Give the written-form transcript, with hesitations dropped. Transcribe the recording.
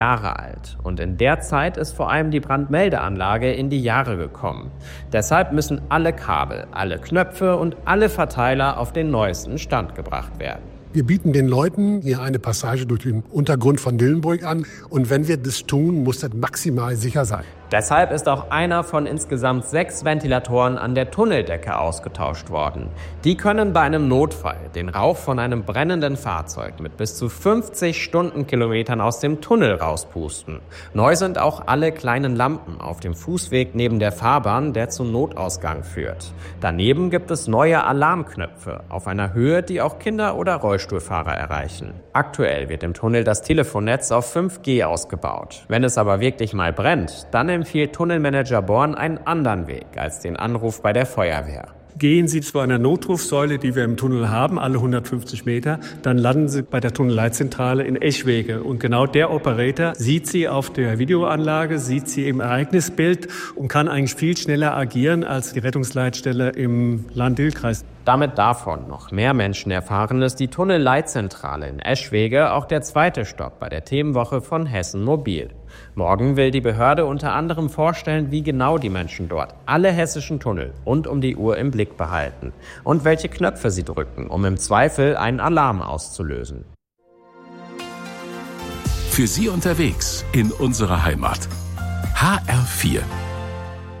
Jahre alt. Und in der Zeit ist vor allem die Brandmeldeanlage in die Jahre gekommen. Deshalb müssen alle Kabel, alle Knöpfe und alle Verteiler auf den neuesten Stand gebracht werden. Wir bieten den Leuten hier eine Passage durch den Untergrund von Dillenburg an. Und wenn wir das tun, muss das maximal sicher sein. Deshalb ist auch einer von insgesamt 6 Ventilatoren an der Tunneldecke ausgetauscht worden. Die können bei einem Notfall den Rauch von einem brennenden Fahrzeug mit bis zu 50 Stundenkilometern aus dem Tunnel rauspusten. Neu sind auch alle kleinen Lampen auf dem Fußweg neben der Fahrbahn, der zum Notausgang führt. Daneben gibt es neue Alarmknöpfe auf einer Höhe, die auch Kinder oder Rollstuhlfahrer erreichen. Aktuell wird im Tunnel das Telefonnetz auf 5G ausgebaut. Wenn es aber wirklich mal brennt, dann empfiehlt Tunnelmanager Born einen anderen Weg als den Anruf bei der Feuerwehr. Gehen Sie zu einer Notrufsäule, die wir im Tunnel haben, alle 150 Meter, dann landen Sie bei der Tunnelleitzentrale in Eschwege. Und genau der Operator sieht Sie auf der Videoanlage, sieht Sie im Ereignisbild und kann eigentlich viel schneller agieren als die Rettungsleitstelle im Lahn-Dill-Kreis. Damit davon noch mehr Menschen erfahren, ist die Tunnelleitzentrale in Eschwege auch der zweite Stopp bei der Themenwoche von Hessen Mobil. Morgen will die Behörde unter anderem vorstellen, wie genau die Menschen dort alle hessischen Tunnel rund um die Uhr im Blick behalten und welche Knöpfe sie drücken, um im Zweifel einen Alarm auszulösen. Für Sie unterwegs in unserer Heimat. HR4